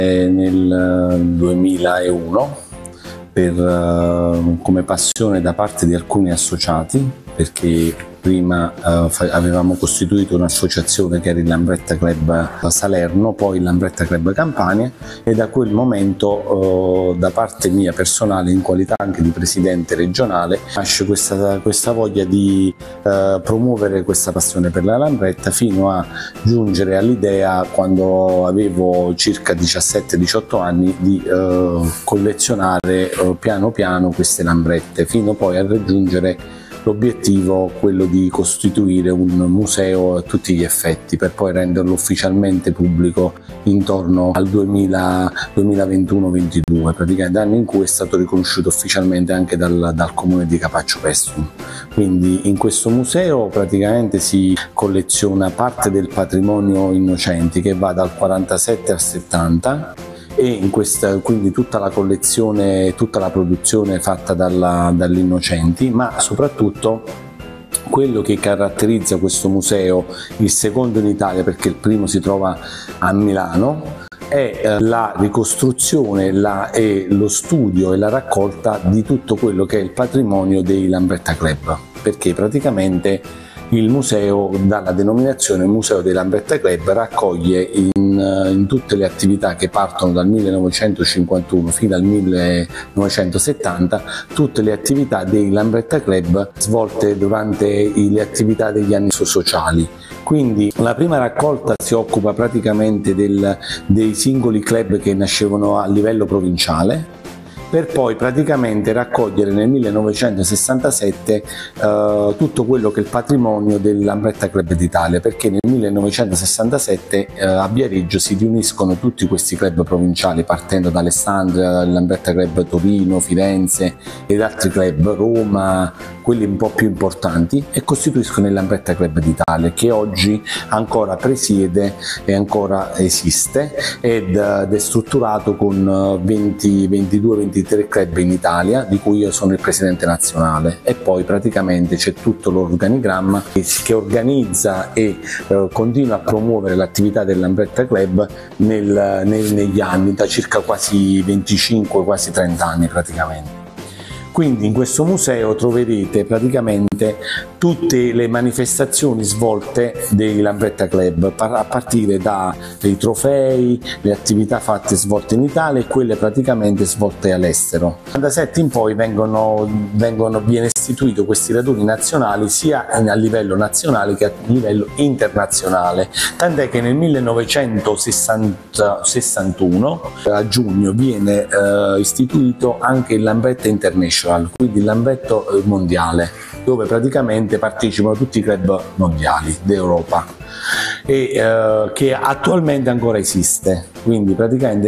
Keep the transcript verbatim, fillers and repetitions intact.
nel duemilauno per, come passione da parte di alcuni associati, perché prima uh, avevamo costituito un'associazione che era il Lambretta Club Salerno, poi il Lambretta Club Campania, e da quel momento uh, da parte mia personale, in qualità anche di presidente regionale, nasce questa, questa voglia di uh, promuovere questa passione per la Lambretta, fino a giungere all'idea, quando avevo circa diciassette diciotto anni, di uh, collezionare uh, piano piano queste lambrette, fino poi a raggiungere l'obiettivo, quello di costituire un museo a tutti gli effetti, per poi renderlo ufficialmente pubblico intorno al duemilaventuno ventidue, praticamente anno in cui è stato riconosciuto ufficialmente anche dal, dal comune di Capaccio Pessum. Quindi in questo museo praticamente si colleziona parte del patrimonio Innocenti, che va dal quarantasette al settanta, e in questa, quindi tutta la collezione, tutta la produzione fatta dall'Innocenti, ma soprattutto quello che caratterizza questo museo, il secondo in Italia perché il primo si trova a Milano, è la ricostruzione la, e lo studio e la raccolta di tutto quello che è il patrimonio dei Lambretta Club, perché praticamente il museo, dalla denominazione Museo dei Lambretta Club, raccoglie in, in tutte le attività che partono dal millenovecentocinquantuno fino al millenovecentosettanta, tutte le attività dei Lambretta Club svolte durante le attività degli anni sociali. Quindi la prima raccolta si occupa praticamente del, dei singoli club che nascevano a livello provinciale, per poi praticamente raccogliere nel millenovecentosessantasette uh, tutto quello che è il patrimonio del Lambretta Club d'Italia, perché nel millenovecentosessantasette uh, a Viareggio si riuniscono tutti questi club provinciali, partendo da Alessandria, il Lambretta Club Torino, Firenze ed altri club, Roma, quelli un po' più importanti, e costituiscono il Lambretta Club d'Italia, che oggi ancora presiede e ancora esiste, ed, ed è strutturato con venti, ventidue, ventitré club in Italia, di cui io sono il presidente nazionale, e poi praticamente c'è tutto l'organigramma che, che organizza e eh, continua a promuovere l'attività del Lambretta Club nel, nel, negli anni, da circa quasi venticinque, quasi trenta anni praticamente. Quindi in questo museo troverete praticamente tutte le manifestazioni svolte dei Lambretta Club, a partire dai trofei, le attività fatte svolte in Italia e quelle praticamente svolte all'estero. Dal novantasette in poi vengono, vengono, viene istituito questi raduni nazionali sia a livello nazionale che a livello internazionale, tant'è che nel millenovecentosessantuno a giugno viene eh, istituito anche il Lambretta International, quindi il Lambretto mondiale, dove praticamente partecipano tutti i club mondiali d'Europa, e eh, che attualmente ancora esiste. Quindi praticamente